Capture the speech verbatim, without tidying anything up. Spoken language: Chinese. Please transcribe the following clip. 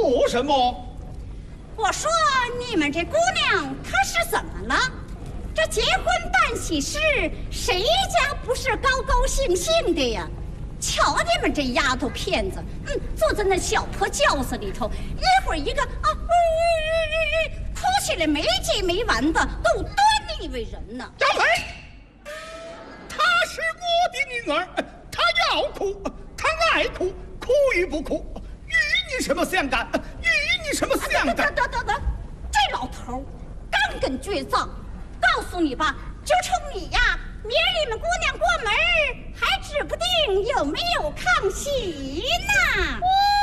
说什么？ 我说你们这姑娘她是怎么了？这结婚办喜事，谁家不是高高兴兴的呀？瞧你们这丫头片子，嗯，坐在那小破轿子里头，一会儿一个啊，哭起来没结没完的，够端你以为人呢？ 张飞，她是我的女儿，她要哭，她爱哭，哭与不哭，与你什么相干？与你什么相干？ 得得得，这老头刚跟倔脏，告诉你吧，就冲你呀！明儿你们姑娘过门，还指不定有没有炕席呢。